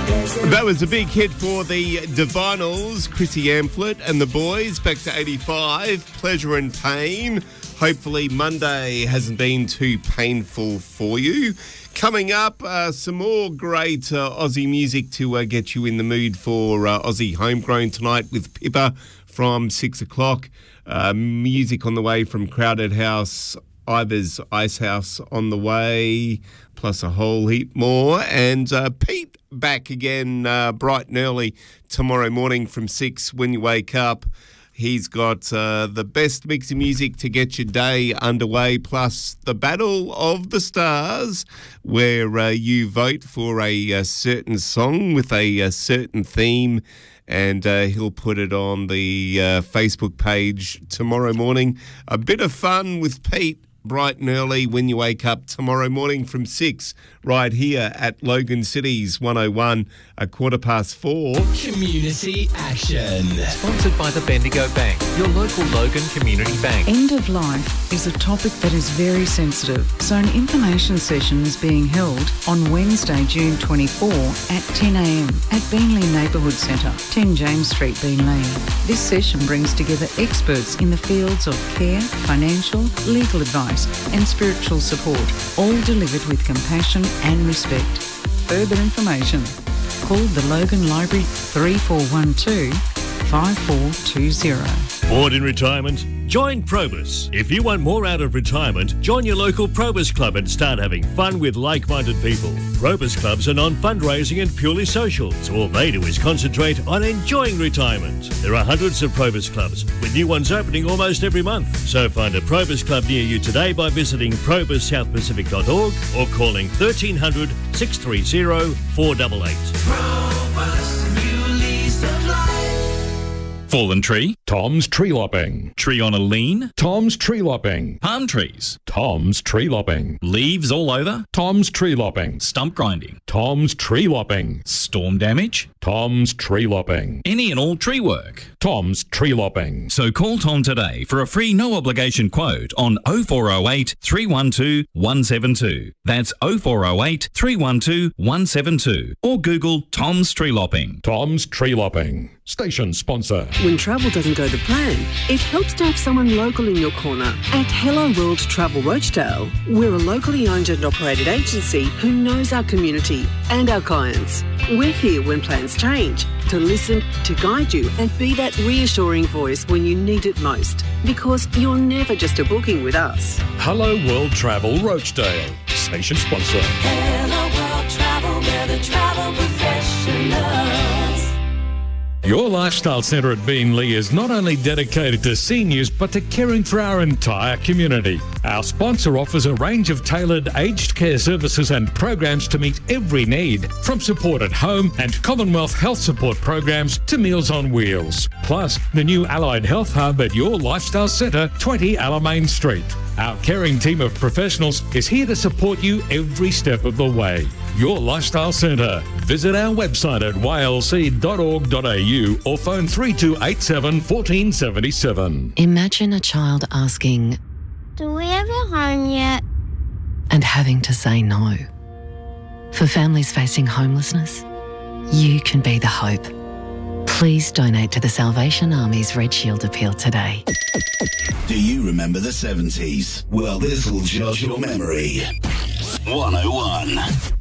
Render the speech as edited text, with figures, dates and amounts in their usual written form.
That was a big hit for the Divinals, Chrissy Amphlett and the boys. Back to 85, Pleasure and Pain. Hopefully Monday hasn't been too painful for you. Coming up, some more great Aussie music to get you in the mood for Aussie Homegrown tonight with Pippa from 6 o'clock. Music on the way from Crowded House, Ivor's Ice House on the way, plus a whole heap more. And Pete back again bright and early tomorrow morning from 6 when you wake up. He's got the best mix of music to get your day underway, plus the Battle of the Stars, where you vote for a certain song with a certain theme, and he'll put it on the Facebook page tomorrow morning. A bit of fun with Pete bright and early when you wake up tomorrow morning from 6 right here at Logan Cities 101 at 4:15. Community Action. Sponsored by the Bendigo Bank, your local Logan Community Bank. End of life is a topic that is very sensitive, so an information session is being held on Wednesday, June 24 at 10 a.m. at Beenleigh Neighbourhood Centre, 10 James Street, Beenleigh. This session brings together experts in the fields of care, financial, legal advice and spiritual support, all delivered with compassion and respect. Further information, call the Logan Library 3412 5420. Bored in retirement? Join Probus. If you want more out of retirement, join your local Probus Club and start having fun with like-minded people. Probus Clubs are non-fundraising and purely social, so all they do is concentrate on enjoying retirement. There are hundreds of Probus Clubs, with new ones opening almost every month. So find a Probus Club near you today by visiting probussouthpacific.org or calling 1300 630 488. Probus, new lease of life. Fallen tree? Tom's Tree Lopping. Tree on a lean? Tom's Tree Lopping. Palm trees? Tom's Tree Lopping. Leaves all over? Tom's Tree Lopping. Stump grinding? Tom's Tree Lopping. Storm damage? Tom's Tree Lopping. Any and all tree work? Tom's Tree Lopping. So call Tom today for a free no obligation quote on 0408 312 172. That's 0408 312 172. Or Google Tom's Tree Lopping. Tom's Tree Lopping. Station sponsor. When travel doesn't go to plan, it helps to have someone local in your corner. At Hello World Travel Rochdale, we're a locally owned and operated agency who knows our community and our clients. We're here when plans change, to listen, to guide you and be that reassuring voice when you need it most. Because you're never just a booking with us. Hello World Travel Rochdale. Station sponsor. Hello World Travel, we're the travel professionals. Your Lifestyle Centre at Beenleigh is not only dedicated to seniors, but to caring for our entire community. Our sponsor offers a range of tailored aged care services and programs to meet every need, from support at home and Commonwealth health support programs to Meals on Wheels. Plus, the new Allied Health Hub at Your Lifestyle Centre, 20 Alamein Street. Our caring team of professionals is here to support you every step of the way. Your Lifestyle Centre. Visit our website at ylc.org.au or phone 3287 1477. Imagine a child asking, "Do we have a home yet?" and having to say no. For families facing homelessness, you can be the hope. Please donate to the Salvation Army's Red Shield Appeal today. Do you remember the 70s? Well, this will jog your memory. 101.